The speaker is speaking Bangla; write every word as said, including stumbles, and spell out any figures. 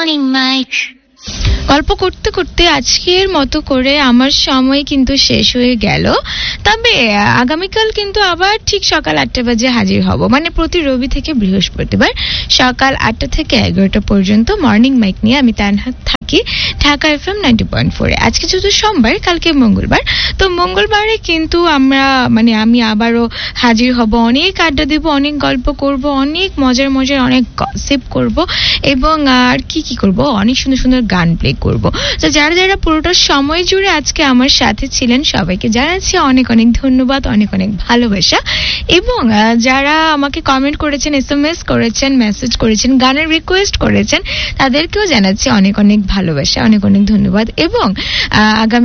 Morning Mike. গল্প করতে করতে আজকের মতো করে আমার সময় কিন্তু শেষ হয়ে গেল। তবে আগামীকাল কিন্তু আবার ঠিক সকাল আটটা বাজে হাজির হব, মানে প্রতি রবি থেকে বৃহস্পতিবার সকাল আটটা থেকে এগারোটা পর্যন্ত মর্নিং মাইক নিয়ে আমি তানহা থাকি ঢাকা এফএম নাইনটি পয়েন্ট ফোরে। আজকে যেহেতু সোমবার, কালকে মঙ্গলবার, তো মঙ্গলবারে কিন্তু আমরা মানে আমি আবারও হাজির হব, অনেক আড্ডা দেব, অনেক গল্প করব, অনেক মজার মজার অনেক গসিপ করব এবং আর কি কি করব, অনেক সুন্দর সুন্দর গান প্লে করব। তো যারা যারা পুরোটা সময় জুড়ে আজকে আমার সাথে ছিলেন সবাইকে জানাচ্ছি অনেক অনেক ধন্যবাদ, অনেক অনেক ভালোবাসা। এবং যারা আমাকে কমেন্ট করেছেন, এসএমএস করেছেন, মেসেজ করেছেন, গানের রিকোয়েস্ট করেছেন, তাদেরকেও জানাচ্ছি অনেক অনেক ভালোবাসা, অনেক অনেক ধন্যবাদ। এবং আগামী